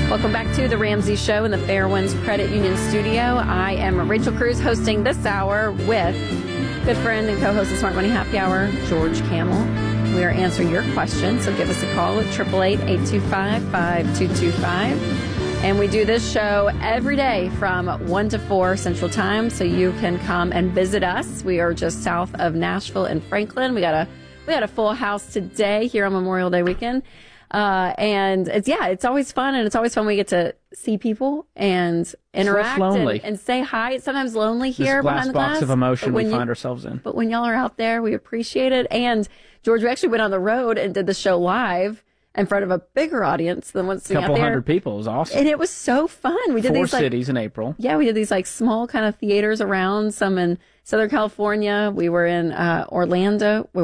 Welcome back to the Ramsey Show in the Fairwinds Credit Union studio. I am Rachel Cruz, hosting this hour with good friend and co-host of Smart Money Happy Hour, George Kamel. We are answering your questions, so give us a call at 888-825-5225. And we do this show every day from 1 to 4 Central Time, so you can come and visit us. We are just south of Nashville and Franklin. We got a full house today here on Memorial Day weekend. And it's always fun, and it's always fun. We get to see people and interact and say hi. It's sometimes lonely here behind the glass. This glass box of emotion we find ourselves in. But when y'all are out there, we appreciate it. And George, we actually went on the road and did the show live in front of a bigger audience than what's out there. A couple hundred people. It was awesome. And it was so fun. We did 4 cities in April. Yeah, we did these small kind of theaters around, some in Southern California. We were in Orlando.